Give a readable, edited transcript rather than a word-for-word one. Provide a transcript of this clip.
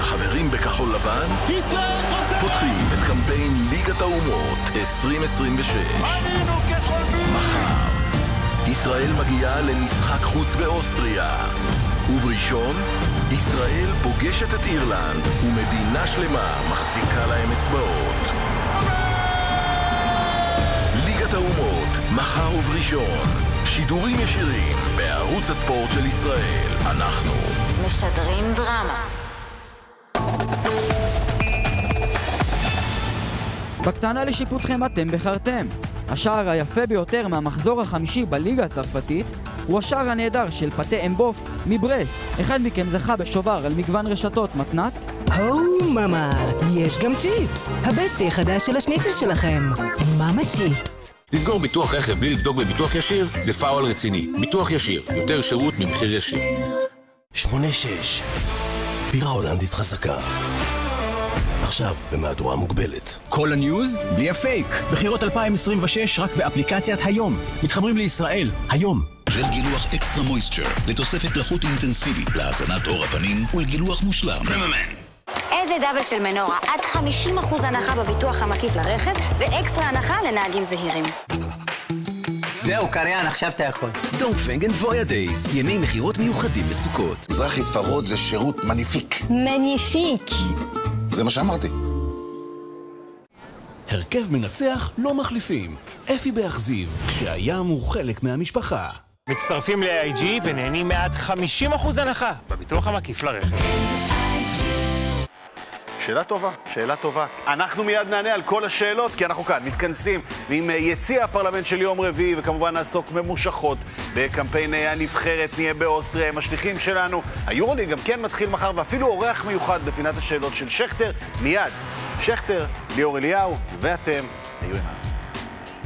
החברים בכחול לבן ישראל חוזר! פותחים את קמפיין ליגת האומות 2026. היינו כחולמים! מחר ישראל מגיעה למשחק חוץ באוסטריה, ובראשון ישראל פוגשת את אירלנד ומדינה שלמה מחזיקה להם אצבעות. ליגת האומות מחר ובראשון, שידורים ישירים בערוץ הספורט של ישראל. אנחנו משדרים דרמה. בקטנה לשיפוטכם אתם בחרתם. השער היפה ביותר מהמחזור החמישי בליגה הצרפתית הוא השער הנהדר של פטה אמבוף מברסט. אחד מכם זכה בשובר על מגוון רשתות מתנת. מאמה, יש גם צ'יפס, הבסטי החדש של השניצל שלכם. מאמה צ'יפס. לסגור ביטוח רכב בלי לבדוק בביטוח ישיר זה פאול רציני. ביטוח ישיר, יותר שירות ממחיר ישיר. 8-6 בירה הולנדית חזקה, עכשיו במהדורה מוגבלת. כל הניוז בלי הפייק. בחירות 2026 רק באפליקציית היום. מתחברים לישראל היום. ג'ל גילוח אקסטרה מויסטר לתוספת לחות אינטנסיבית להזנת עור הפנים ולגילוח מושלם. איזה דאבל של מנורה, עד 50% הנחה בביטוח המקיף לרכב ואקסטרה הנחה לנהגים זהירים. זהו, קריין, עכשיו אתה יכול. דונגפנגן וויה דייז, ימי מחירות מיוחדים לסוכות. מזרחי תפרות זה שירות מניפיק. מניפיק. זה מה שאמרתי. הרכב מנצח לא מחליפים. אפי באכזיב, כשהים הוא חלק מהמשפחה. מצטרפים ל-AIG ונהנים מעט 50% הנחה בביטוח המקיף לרכב. שאלה טובה, שאלה טובה. אנחנו מיד נענה על כל השאלות, כי אנחנו כאן מתכנסים עם יציע הפרלמנט של יום רביעי, וכמובן נעסוק ממושכות בקמפיין הנבחרת, נהיה באוסטריה, עם השליחים שלנו. היורוליג גם כן מתחיל מחר, ואפילו אורח מיוחד בפינת השאלות של שכטר. מיד, שכטר, ליאור אליהו, ואתם, היו עיניים.